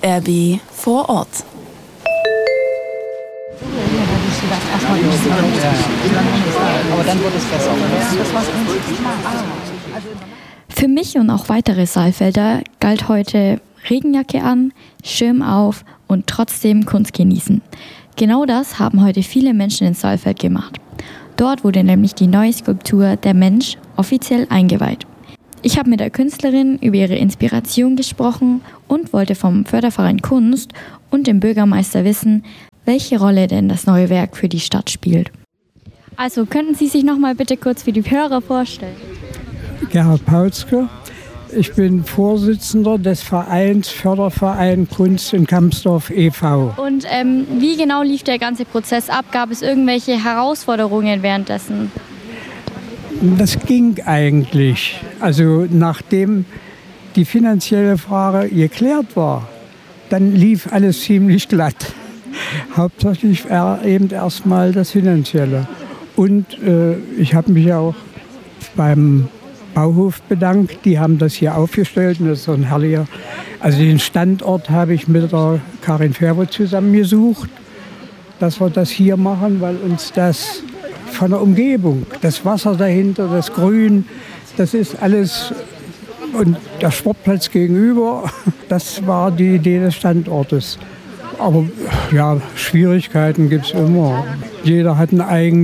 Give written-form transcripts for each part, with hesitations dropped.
RB vor Ort. Aber dann wird es besser. Für mich und auch weitere Saalfelder galt heute Regenjacke an, Schirm auf und trotzdem Kunst genießen. Genau das haben heute viele Menschen in Saalfeld gemacht. Dort wurde nämlich die neue Skulptur Der Mensch offiziell eingeweiht. Ich habe mit der Künstlerin über ihre Inspiration gesprochen und wollte vom Förderverein Kunst und dem Bürgermeister wissen, welche Rolle denn das neue Werk für die Stadt spielt. Also könnten Sie sich noch mal bitte kurz für die Hörer vorstellen? Gerhard Pautzke. Ich bin Vorsitzender des Vereins Förderverein Kunst in Kamsdorf e.V. Und wie genau lief der ganze Prozess ab? Gab es irgendwelche Herausforderungen währenddessen? Das ging eigentlich. Also nachdem die finanzielle Frage geklärt war, dann lief alles ziemlich glatt. Hauptsächlich eben erstmal das Finanzielle. Und ich habe mich auch beim Bauhof bedankt. Die haben das hier aufgestellt und das ist so ein herrlicher. Also den Standort habe ich mit der Karin Ferber zusammengesucht, dass wir das hier machen, weil uns das von der Umgebung, das Wasser dahinter, das Grün, das ist alles und der Sportplatz gegenüber, das war die Idee des Standortes. Aber ja, Schwierigkeiten gibt es immer. Jeder hat ein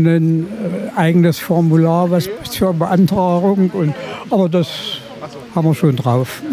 eigenes Formular, was zur Beantragung. Aber das haben wir schon drauf.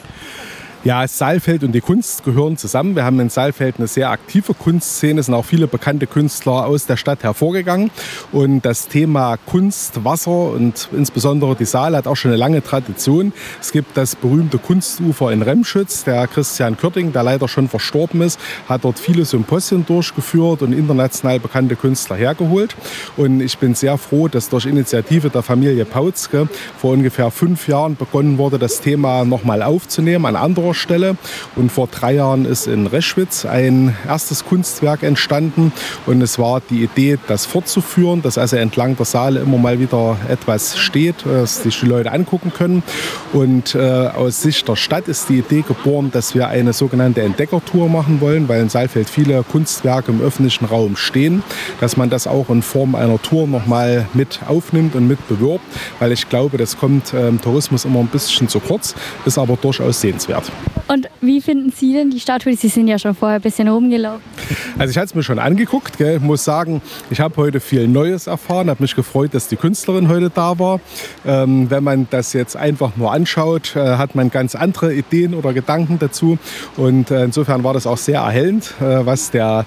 Ja, Saalfeld und die Kunst gehören zusammen. Wir haben in Saalfeld eine sehr aktive Kunstszene. Es sind auch viele bekannte Künstler aus der Stadt hervorgegangen. Und das Thema Kunst, Wasser und insbesondere die Saale hat auch schon eine lange Tradition. Es gibt das berühmte Kunstufer in Remschütz. Der Christian Körting, der leider schon verstorben ist, hat dort viele Symposien durchgeführt und international bekannte Künstler hergeholt. Und ich bin sehr froh, dass durch Initiative der Familie Pautzke vor ungefähr 5 Jahren begonnen wurde, das Thema nochmal aufzunehmen an anderer Stelle. Und vor 3 Jahren ist in Reschwitz ein erstes Kunstwerk entstanden. Und es war die Idee, das fortzuführen, dass also entlang der Saale immer mal wieder etwas steht, dass sich die Leute angucken können. Und aus Sicht der Stadt ist die Idee geboren, dass wir eine sogenannte Entdeckertour machen wollen, weil in Saalfeld viele Kunstwerke im öffentlichen Raum stehen, dass man das auch in Form einer Tour nochmal mit aufnimmt und mit bewirbt, weil ich glaube, das kommt im Tourismus immer ein bisschen zu kurz, ist aber durchaus sehenswert. Und wie finden Sie denn die Statue? Sie sind ja schon vorher ein bisschen rumgelaufen. Also ich habe es mir schon angeguckt. Gell. Ich muss sagen, ich habe heute viel Neues erfahren. Habe mich gefreut, dass die Künstlerin heute da war. Wenn man das jetzt einfach nur anschaut, hat man ganz andere Ideen oder Gedanken dazu. Und insofern war das auch sehr erhellend, was der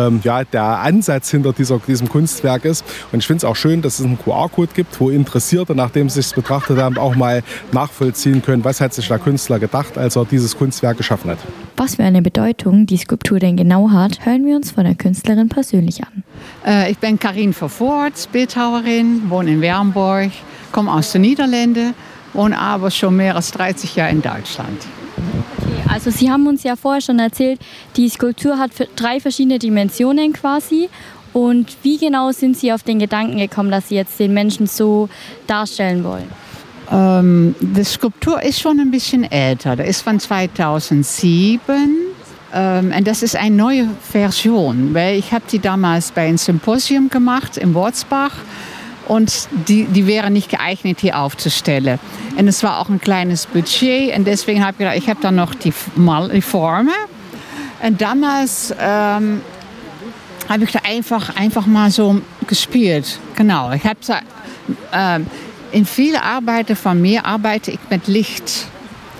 Ansatz hinter diesem Kunstwerk ist. Und ich finde es auch schön, dass es einen QR-Code gibt, wo Interessierte, nachdem sie es betrachtet haben, auch mal nachvollziehen können, was hat sich der Künstler gedacht, als er dieses Kunstwerk geschaffen hat. Was für eine Bedeutung die Skulptur denn genau hat, hören wir uns von der Künstlerin persönlich an. Ich bin Karin Vervoort, Bildhauerin, wohne in Wernburg, komme aus den Niederlanden, wohne aber schon mehr als 30 Jahre in Deutschland. Okay, also Sie haben uns ja vorher schon erzählt, die Skulptur hat 3 verschiedene Dimensionen quasi. Und wie genau sind Sie auf den Gedanken gekommen, dass Sie jetzt den Menschen so darstellen wollen? Die Skulptur ist schon ein bisschen älter. Das ist von 2007. Und das ist eine neue Version, weil ich habe die damals bei einem Symposium gemacht in Wurzbach und die wäre nicht geeignet, hier aufzustellen. Und es war auch ein kleines Budget und deswegen habe ich gedacht, ich habe dann noch die Formen. Und damals habe ich da einfach mal so gespielt. Genau, ich habe in vielen Arbeiten von mir arbeite ich mit Licht.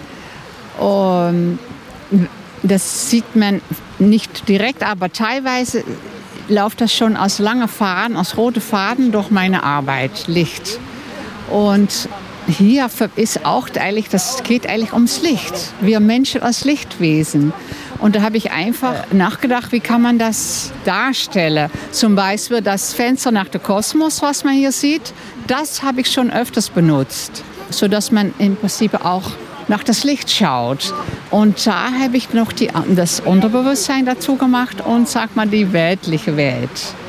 Und das sieht man nicht direkt, aber teilweise läuft das schon als lange Faden, als rote Faden durch meine Arbeit, Licht. Und hier ist auch eigentlich, das geht eigentlich ums Licht. Wir Menschen als Lichtwesen. Und da habe ich einfach nachgedacht, wie kann man das darstellen? Zum Beispiel das Fenster nach dem Kosmos, was man hier sieht, das habe ich schon öfters benutzt, sodass man im Prinzip auch nach das Licht schaut. Und da habe ich noch das Unterbewusstsein dazu gemacht und, sag mal, die weltliche Welt.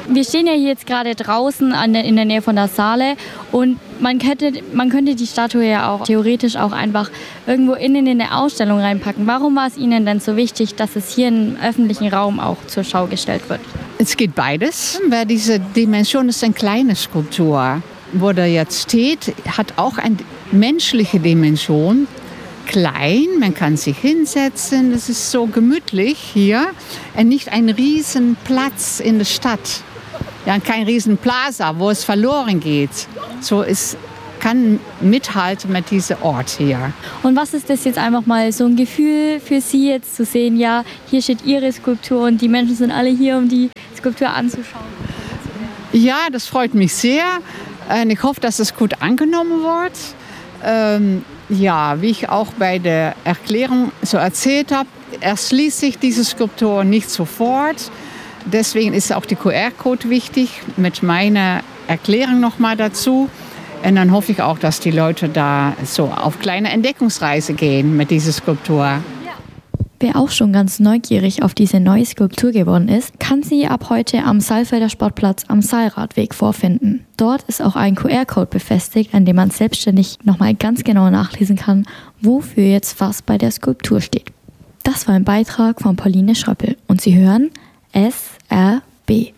wir stehen ja hier jetzt gerade draußen in der Nähe von der Saale und man könnte die Statue ja auch theoretisch auch einfach irgendwo innen in eine Ausstellung reinpacken. Warum war es Ihnen denn so wichtig, dass es hier im öffentlichen Raum auch zur Schau gestellt wird? Es geht beides, weil diese Dimension ist eine kleine Skulptur. Wo der jetzt steht, hat auch eine menschliche Dimension. Klein, man kann sich hinsetzen, es ist so gemütlich hier. Und nicht ein riesen Platz in der Stadt. Ja, kein riesen Plaza, wo es verloren geht. So es kann mithalten mit diesem Ort hier. Und was ist das jetzt einfach mal so ein Gefühl für Sie jetzt zu sehen, ja, hier steht Ihre Skulptur und die Menschen sind alle hier, um die Skulptur anzuschauen? Ja, das freut mich sehr. Und ich hoffe, dass es gut angenommen wird. Ja, wie ich auch bei der Erklärung so erzählt habe, erschließt sich diese Skulptur nicht sofort. Deswegen ist auch der QR-Code wichtig, mit meiner Erklärung nochmal dazu. Und dann hoffe ich auch, dass die Leute da so auf kleine Entdeckungsreise gehen mit dieser Skulptur. Wer auch schon ganz neugierig auf diese neue Skulptur geworden ist, kann sie ab heute am Saalfelder Sportplatz am Saalradweg vorfinden. Dort ist auch ein QR-Code befestigt, an dem man selbstständig nochmal ganz genau nachlesen kann, wofür jetzt was bei der Skulptur steht. Das war ein Beitrag von Pauline Schröppel und Sie hören SRB.